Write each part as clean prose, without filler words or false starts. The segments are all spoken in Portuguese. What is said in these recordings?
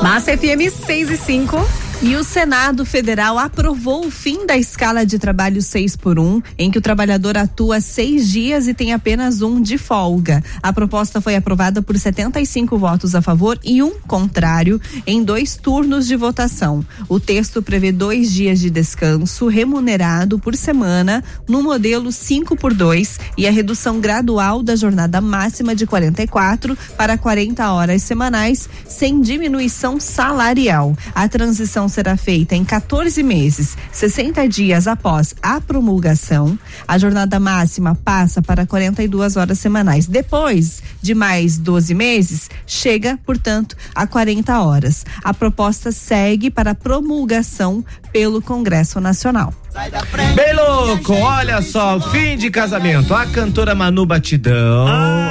Massa FM 6:05. E o Senado Federal aprovou o fim da escala de trabalho 6x1, em que o trabalhador atua 6 dias e tem apenas 1 de folga. A proposta foi aprovada por 75 votos a favor e 1 contrário, em 2 turnos de votação. O texto prevê 2 dias de descanso remunerado por semana, no modelo 5x2, e a redução gradual da jornada máxima de 44 para 40 horas semanais, sem diminuição salarial. A transição será feita em 14 meses, 60 dias após a promulgação. A jornada máxima passa para 42 horas semanais. Depois de mais 12 meses, chega, portanto, a 40 horas. A proposta segue para a promulgação pelo Congresso Nacional. Bem louco, olha só, fim de casamento. A cantora Manu Batidão,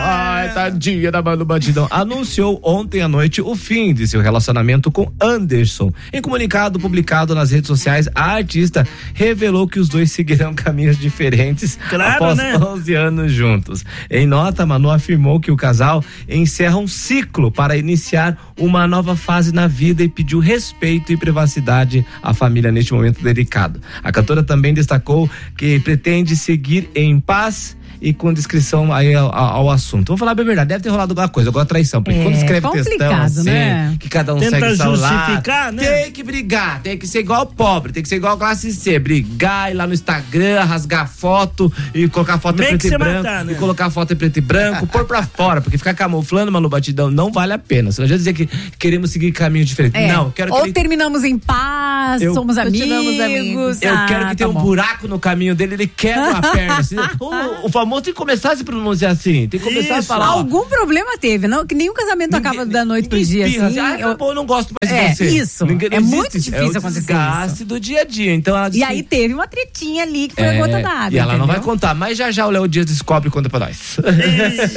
tadinha da Manu Batidão, anunciou ontem à noite o fim de seu relacionamento com Anderson. Em comunicado publicado nas redes sociais, a artista revelou que os dois seguirão caminhos diferentes após 11 anos juntos. Em nota, Manu afirmou que o casal encerra um ciclo para iniciar uma nova fase na vida e pediu respeito e privacidade à família neste momento delicado. A cantora também destacou que pretende seguir em paz e com descrição aí ao assunto. Vamos falar bem a verdade, deve ter rolado alguma coisa, alguma traição, porque quando escreve textão assim, né? Que cada um tenta segue seu justificar, lado, né? tem que brigar, tem que ser igual pobre, tem que ser igual classe C, brigar, ir lá no Instagram, rasgar foto e colocar foto em preto e branco, matar, né? E colocar foto em preto e branco, pôr pra fora, porque ficar camuflando Manu Batidão não vale a pena. Você não já dizer que queremos seguir caminhos diferentes. Não, quero que terminamos em paz, somos amigos. Eu quero que tenha um buraco no caminho dele, ele quebra uma perna. Assim, o famoso tem que começar a se pronunciar assim, tem que começar a falar. Algum problema teve, não? Que nenhum casamento acaba da noite pro dia assim. Eu não gosto mais de você. Isso, muito difícil acontecer isso. É o desgaste do dia a dia. Então ela disse, e aí teve uma tretinha ali que foi a gota d'água. E ela não vai contar, mas já o Léo Dias descobre e conta pra nós.